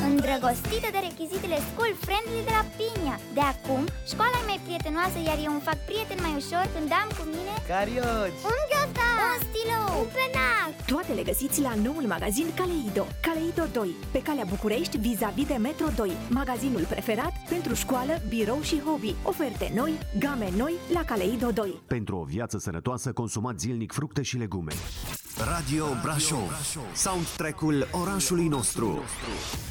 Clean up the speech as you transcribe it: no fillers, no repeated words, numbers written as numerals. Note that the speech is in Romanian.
îndrăgostită de rechizitele school-friendly de la Pinia. De acum, școala e mai prietenoasă, iar eu îmi fac prieteni mai ușor când am cu mine carioci, un ghiozdan, un stilou, un penac. Toate le găsiți la noul magazin Kaleido. Kaleido 2, pe calea București, vis-a-vis de Metro 2. Magazinul preferat pentru școală, birou și hobby. Oferte noi, game noi la Kaleido 2. Pentru o viață sănătoasă, consumați zilnic fructe și legume. Radio Brașov, soundtrack-ul orașului nostru.